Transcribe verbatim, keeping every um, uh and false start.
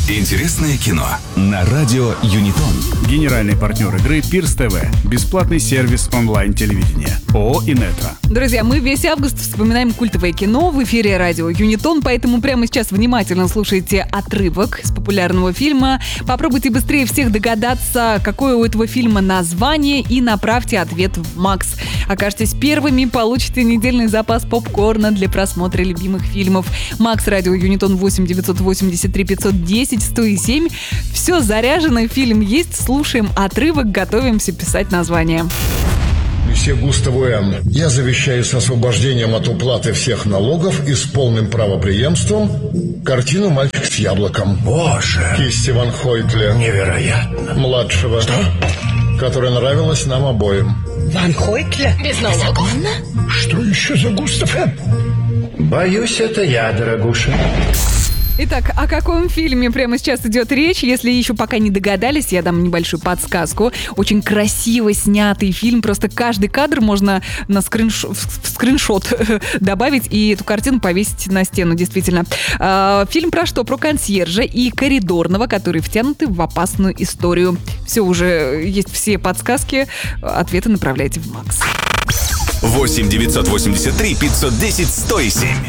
Интересное кино на радио Юнитон. Генеральный партнер игры Пирс ТВ. Бесплатный сервис онлайн-телевидения. ООО «Инетро». Друзья, мы весь август вспоминаем культовое кино в эфире радио Юнитон, поэтому прямо сейчас внимательно слушайте отрывок из популярного фильма. Попробуйте быстрее всех догадаться, какое у этого фильма название, и направьте ответ в Макс. Окажетесь первыми, получите недельный запас попкорна для просмотра любимых фильмов. Макс, радио Юнитон, восемь девятьсот восемьдесят три пятьсот десять сто семь. Все заряжено, фильм есть, слушаем отрывок, готовимся писать название. Месье Густав М. Я завещаю с освобождением от уплаты всех налогов и с полным правопреемством картину «Мальчик с яблоком». Боже! Кисти Ван Хойтле. Невероятно. Младшего. Что? Которая нравилась нам обоим. Ван Хойтле? Безналоговно? Что еще за Густав М? Боюсь, это я, дорогуша. Итак, о каком фильме прямо сейчас идет речь? Если еще пока не догадались, я дам небольшую подсказку. Очень красиво снятый фильм. Просто каждый кадр можно на скринш... в скриншот добавить и эту картину повесить на стену, действительно. Фильм про что? Про консьержа и коридорного, которые втянуты в опасную историю. Все, уже есть все подсказки. Ответы направляйте в Макс. восемь девятьсот восемьдесят три пятьсот десять сто семь.